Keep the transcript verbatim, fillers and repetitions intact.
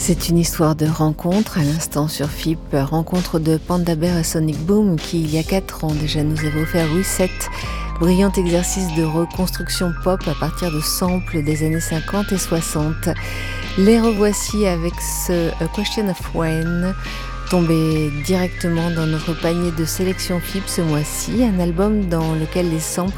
C'est une histoire de rencontre, à l'instant sur F I P, rencontre de Panda Bear et Sonic Boom qui, il y a quatre ans déjà, nous avait offert Reset, brillant exercice de reconstruction pop à partir de samples des années cinquante et soixante. Les revoici avec ce A Question of When, tombé directement dans notre panier de sélection F I P ce mois-ci, un album dans lequel les samples